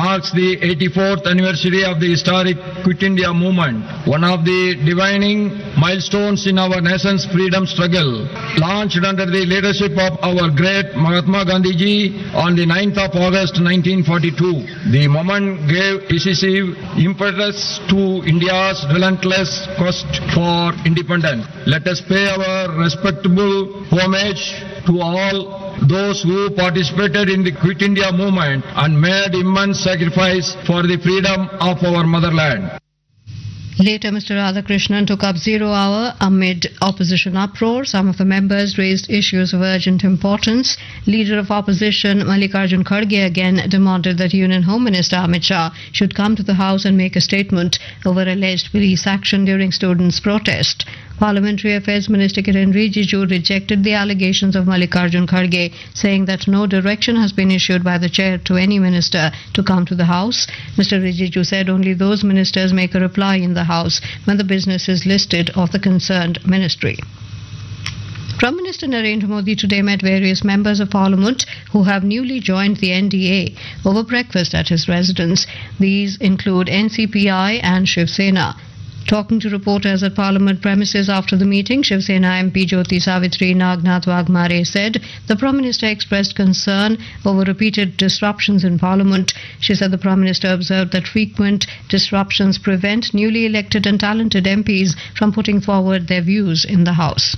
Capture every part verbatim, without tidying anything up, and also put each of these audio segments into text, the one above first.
marks the eighty-fourth anniversary of the historic Quit India movement, one of the defining milestones in our nation's freedom struggle. Launched under the leadership of our great Mahatma Gandhi ji on the ninth of August nineteen forty-two. The movement gave decisive impetus to India's relentless quest for independence. Let us pay our respectable homage to all those who participated in the Quit India movement and made immense sacrifice for the freedom of our motherland. Later, Mister Radhakrishnan took up zero hour amid opposition uproar. Some of the members raised issues of urgent importance. Leader of opposition Mallikarjun Kharge again demanded that Union Home Minister Amit Shah should come to the House and make a statement over alleged police action during students' protest. Parliamentary Affairs Minister Kiren Rijiju rejected the allegations of Mallikarjun Kharge, saying that no direction has been issued by the chair to any minister to come to the House. Mister Rijiju said only those ministers make a reply in the House when the business is listed of the concerned ministry. Prime Minister Narendra Modi today met various members of Parliament who have newly joined the N D A over breakfast at his residence. These include N C P I and Shiv Sena. Talking to reporters at Parliament premises after the meeting, Shiv Sena M P Jyoti Savitri Nagnath Wagmare said the Prime Minister expressed concern over repeated disruptions in Parliament. She said the Prime Minister observed that frequent disruptions prevent newly elected and talented M Ps from putting forward their views in the House.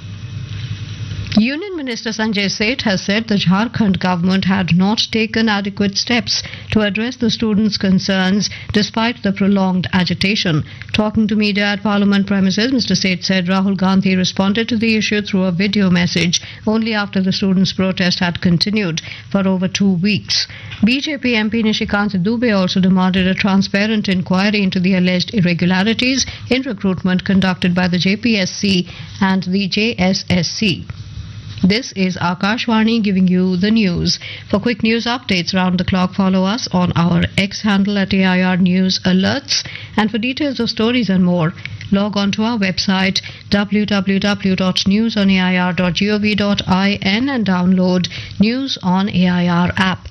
Union Minister Sanjay Seth has said the Jharkhand government had not taken adequate steps to address the students' concerns despite the prolonged agitation. Talking to media at Parliament premises, Mister Seth said Rahul Gandhi responded to the issue through a video message only after the students' protest had continued for over two weeks. B J P M P Nishikant Dubey also demanded a transparent inquiry into the alleged irregularities in recruitment conducted by the J P S C and the J S S C. This is Akashvani giving you the news. For quick news updates round the clock, follow us on our X handle at A I R News Alerts. And for details of stories and more, log on to our website w w w dot news on a i r dot gov dot in and download News on A I R app.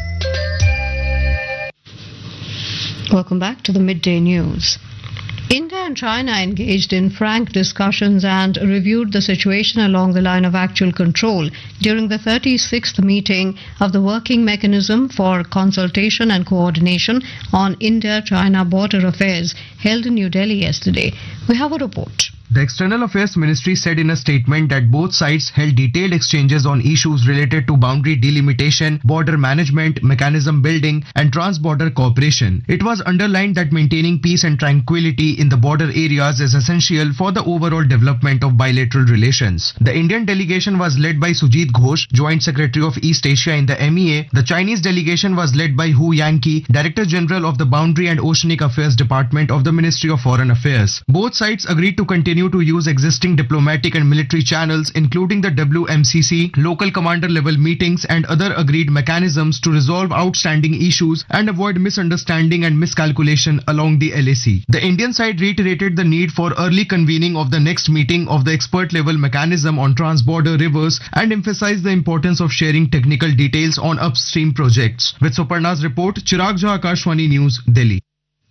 Welcome back to the midday news. India and China engaged in frank discussions and reviewed the situation along the line of actual control during the thirty-sixth meeting of the Working Mechanism for Consultation and Coordination on India-China Border Affairs held in New Delhi yesterday. We have a report. The External Affairs Ministry said in a statement that both sides held detailed exchanges on issues related to boundary delimitation, border management, mechanism building, and trans-border cooperation. It was underlined that maintaining peace and tranquility in the border areas is essential for the overall development of bilateral relations. The Indian delegation was led by Sujit Ghosh, Joint Secretary of East Asia in the M E A. The Chinese delegation was led by Hu Yanqi, Director General of the Boundary and Oceanic Affairs Department of the Ministry of Foreign Affairs. Both sides agreed to continue to use existing diplomatic and military channels, including the W M C C, local commander level meetings, and other agreed mechanisms to resolve outstanding issues and avoid misunderstanding and miscalculation along the L A C. The Indian side reiterated the need for early convening of the next meeting of the expert level mechanism on trans-border rivers and emphasized the importance of sharing technical details on upstream projects. With Suparna's report, Chirag Jha, Akashvani News, Delhi.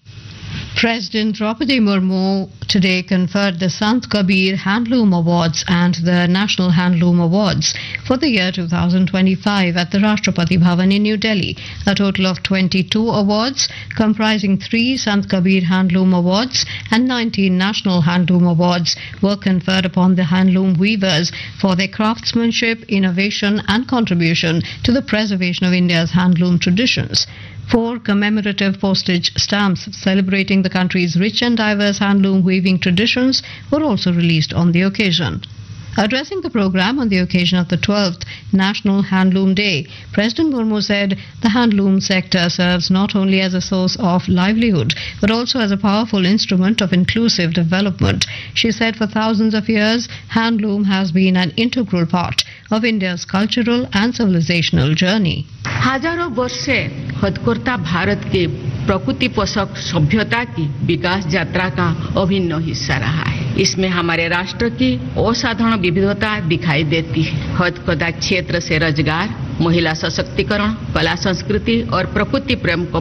President Draupadi Murmu today conferred the Sant Kabir Handloom Awards and the National Handloom Awards for the year two thousand twenty-five at the Rashtrapati Bhavan in New Delhi. A total of twenty-two awards comprising three Sant Kabir Handloom Awards and nineteen National Handloom Awards were conferred upon the handloom weavers for their craftsmanship, innovation and contribution to the preservation of India's handloom traditions. Four commemorative postage stamps celebrating the country's rich and diverse handloom weaving traditions were also released on the occasion. Addressing the program on the occasion of the twelfth National Handloom Day, President Murmu said the handloom sector serves not only as a source of livelihood but also as a powerful instrument of inclusive development. She said for thousands of years, handloom has been an integral part of India's cultural and civilizational journey. हजारों वर्ष से हथकरघा भारत के प्रकृति पोषक सभ्यता की विकास यात्रा का अभिन्न हिस्सा रहा है। इसमें हमारे राष्ट्र की असाधारण विविधता दिखाई देती है। हथकरघा क्षेत्र से रोजगार, महिला सशक्तिकरण, कला संस्कृति और प्रकृति प्रेम को